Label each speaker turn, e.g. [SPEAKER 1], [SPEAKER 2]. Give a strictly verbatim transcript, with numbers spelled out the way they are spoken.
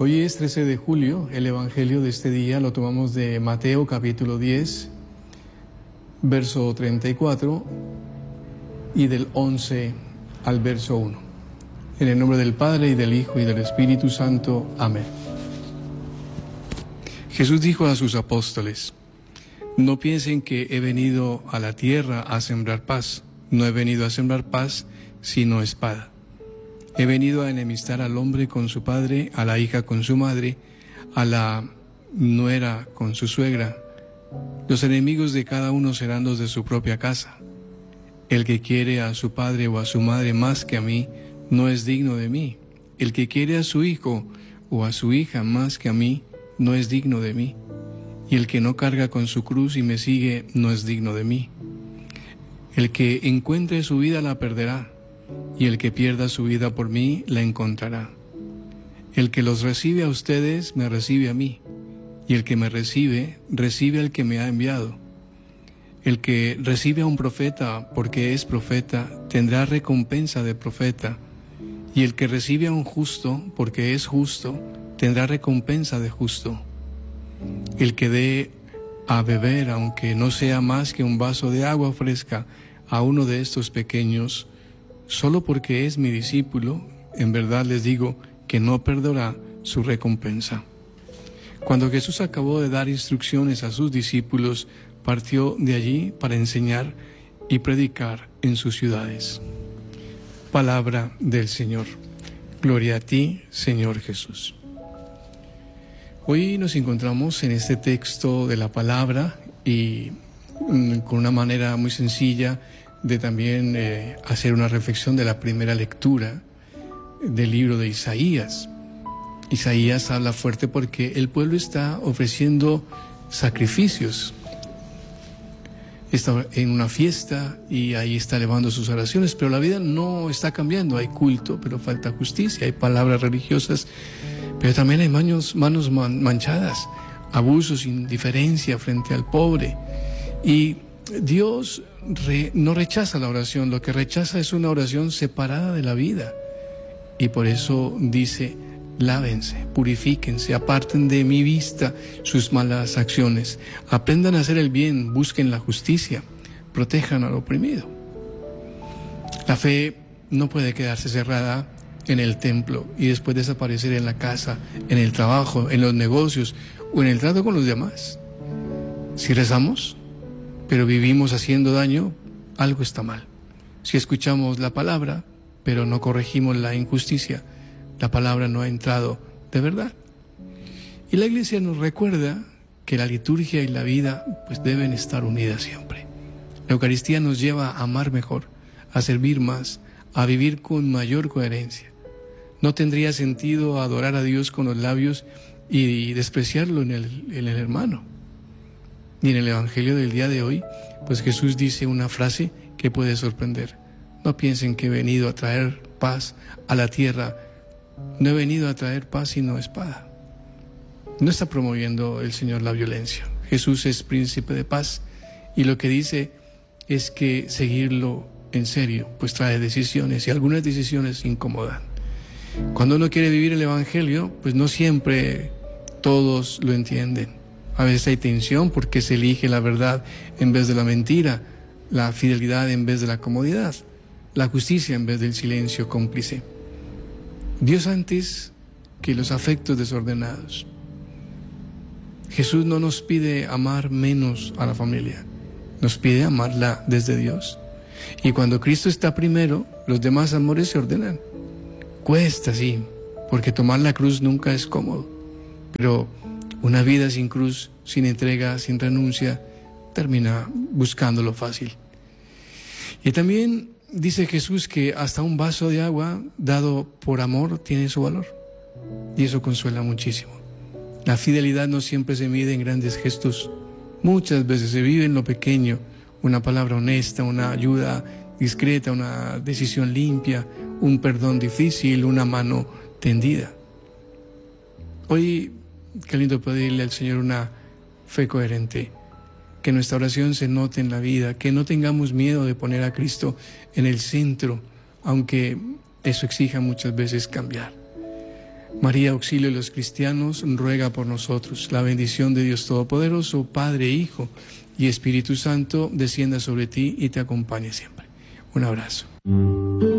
[SPEAKER 1] Hoy es trece de julio, el Evangelio de este día lo tomamos de Mateo capítulo diez, verso treinta y cuatro y del once al verso uno. En el nombre del Padre y del Hijo y del Espíritu Santo. Amén. Jesús dijo a sus apóstoles: no piensen que he venido a la tierra a sembrar paz. No he venido a sembrar paz, sino espada. He venido a enemistar al hombre con su padre, a la hija con su madre, a la nuera con su suegra. Los enemigos de cada uno serán los de su propia casa. El que quiere a su padre o a su madre más que a mí, no es digno de mí. El que quiere a su hijo o a su hija más que a mí, no es digno de mí. Y el que no carga con su cruz y me sigue, no es digno de mí. El que encuentre su vida la perderá, y el que pierda su vida por mí la encontrará. El que los recibe a ustedes, me recibe a mí, y el que me recibe, recibe al que me ha enviado. El que recibe a un profeta porque es profeta, tendrá recompensa de profeta, y el que recibe a un justo porque es justo, tendrá recompensa de justo. El que dé a beber, aunque no sea más que un vaso de agua fresca, a uno de estos pequeños, solo porque es mi discípulo, en verdad les digo que no perderá su recompensa. Cuando Jesús acabó de dar instrucciones a sus discípulos, partió de allí para enseñar y predicar en sus ciudades. Palabra del Señor. Gloria a ti, Señor Jesús. Hoy nos encontramos en este texto de la palabra y mm, con una manera muy sencilla de también eh, hacer una reflexión de la primera lectura del libro de Isaías. Isaías habla fuerte porque el pueblo está ofreciendo sacrificios. Está en una fiesta y ahí está elevando sus oraciones, pero la vida no está cambiando. Hay culto, pero falta justicia. Hay palabras religiosas, pero también hay manos, manos manchadas, abusos, indiferencia frente al pobre. Y Dios re, no rechaza la oración, lo que rechaza es una oración separada de la vida. Y por eso dice: lávense, purifíquense, aparten de mi vista sus malas acciones, aprendan a hacer el bien, busquen la justicia, protejan al oprimido. La fe no puede quedarse cerrada en el templo y después desaparecer en la casa, en el trabajo, en los negocios o en el trato con los demás. Si rezamos, pero vivimos haciendo daño, algo está mal. Si escuchamos la palabra, pero no corregimos la injusticia, la palabra no ha entrado de verdad. Y la Iglesia nos recuerda que la liturgia y la vida pues deben estar unidas siempre. La Eucaristía nos lleva a amar mejor, a servir más, a vivir con mayor coherencia. No tendría sentido adorar a Dios con los labios y despreciarlo en el, en el hermano. Y en el Evangelio del día de hoy, pues Jesús dice una frase que puede sorprender. No piensen que he venido a traer paz a la tierra. No he venido a traer paz sino espada. No está promoviendo el Señor la violencia. Jesús es príncipe de paz y lo que dice es que seguirlo en serio pues trae decisiones y algunas decisiones incomodan. Cuando uno quiere vivir el Evangelio, pues no siempre todos lo entienden. A veces hay tensión porque se elige la verdad en vez de la mentira, la fidelidad en vez de la comodidad, la justicia en vez del silencio cómplice. Dios antes que los afectos desordenados. Jesús no nos pide amar menos a la familia, nos pide amarla desde Dios. Y cuando Cristo está primero, los demás amores se ordenan. Cuesta, sí, porque tomar la cruz nunca es cómodo, pero una vida sin cruz, sin entrega, sin renuncia, termina buscando lo fácil. Y también dice Jesús que hasta un vaso de agua dado por amor tiene su valor. Y eso consuela muchísimo. La fidelidad no siempre se mide en grandes gestos. Muchas veces se vive en lo pequeño. Una palabra honesta, una ayuda discreta, una decisión limpia, un perdón difícil, una mano tendida. Hoy, qué lindo pedirle al Señor una fe coherente. Que nuestra oración se note en la vida, que no tengamos miedo de poner a Cristo en el centro, aunque eso exija muchas veces cambiar. María, auxilio de los cristianos, ruega por nosotros. La bendición de Dios Todopoderoso, Padre, Hijo y Espíritu Santo, descienda sobre ti y te acompañe siempre. Un abrazo.